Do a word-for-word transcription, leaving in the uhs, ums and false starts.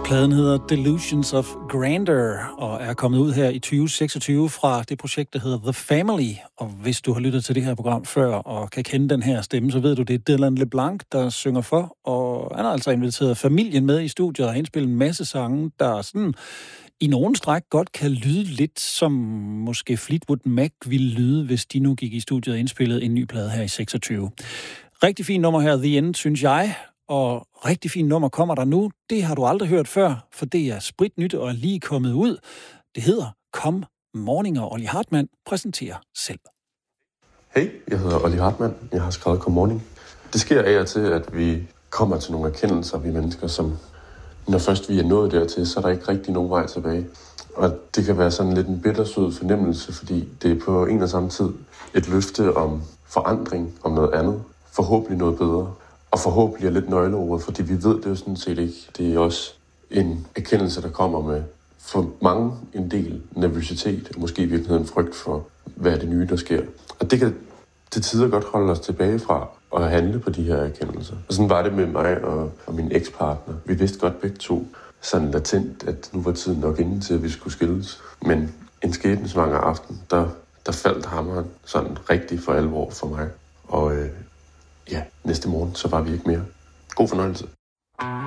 Pladen hedder Delusions of Grandeur og er kommet ud her i tyve seksogtyve fra det projekt, der hedder The Family. Og hvis du har lyttet til det her program før og kan kende den her stemme, så ved du, det er Dylan LeBlanc, der synger for. Og han har altså inviteret familien med i studiet og har indspillet en masse sange, der sådan i nogen stræk godt kan lyde lidt som måske Fleetwood Mac ville lyde, hvis de nu gik i studiet og indspillede en ny plade her i seksogtyve. Rigtig fin nummer her, The End, synes jeg. Og rigtig fin nummer kommer der nu. Det har du aldrig hørt før, for det er spritnyt og er lige kommet ud. Det hedder Come Morning, og Olli Hartmann præsenterer selv. Hej, jeg hedder Olli Hartmann. Jeg har skrevet Come Morning. Det sker af og til, at vi kommer til nogle erkendelser, vi mennesker, som når først vi er nået dertil, så er der ikke rigtig nogen vej tilbage. Og det kan være sådan lidt en bittersød fornemmelse, fordi det er på en og samme tid et løfte om forandring, om noget andet. Forhåbentlig noget bedre. Og forhåbentlig er lidt nøgleordet, fordi vi ved det jo sådan set ikke. Det er også en erkendelse, der kommer med for mange en del nervøsitet, og måske i virkeligheden frygt for, hvad er det nye, der sker. Og det kan til tider godt holde os tilbage fra at handle på de her erkendelser. Og sådan var det med mig og, og min ekspartner. Vi vidste godt begge to sådan latent, at nu var tiden nok inde til, at vi skulle skilles. Men en skæbnesvanger aften, der, der faldt hammeren sådan rigtig for alvor for mig. Og øh, ja, næste morgen, så var vi ikke mere. God fornøjelse.